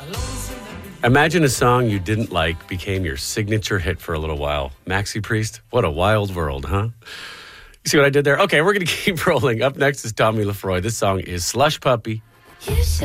Imagine a song you didn't like became your signature hit for a little while. Maxi Priest, what a wild world, huh? You see what I did there? Okay, we're going to keep rolling. Up next is Tommy Lefroy. This song is Slush Puppy. You should